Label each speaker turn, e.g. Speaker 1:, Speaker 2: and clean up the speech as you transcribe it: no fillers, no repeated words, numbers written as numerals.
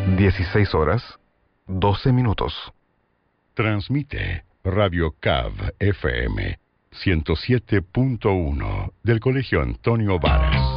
Speaker 1: 16 horas, 12 minutos.
Speaker 2: Transmite Radio CAV FM 107.1 del Colegio Antonio Varas.